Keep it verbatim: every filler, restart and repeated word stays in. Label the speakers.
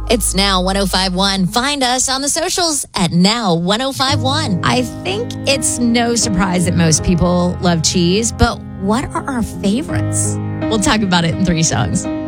Speaker 1: It's Now one oh five one. Find us on the socials at Now one oh five one.
Speaker 2: I think it's no surprise that most people love cheese, but what are our favorites? We'll talk about it in three songs.